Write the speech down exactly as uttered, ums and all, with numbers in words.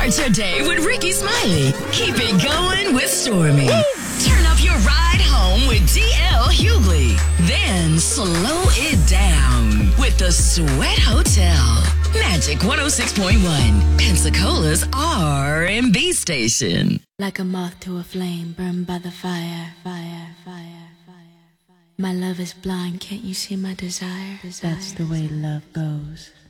Start your day with Ricky Smiley. Keep it going with Stormy. Turn up your ride home with D L Hughley. Then slow it down with the Sweat Hotel. Magic one oh six point one, Pensacola's R and B station. Like a moth to a flame, burned by the fire, fire, fire, fire, fire. My love is blind, can't you see my desire? desire. That's the way love goes.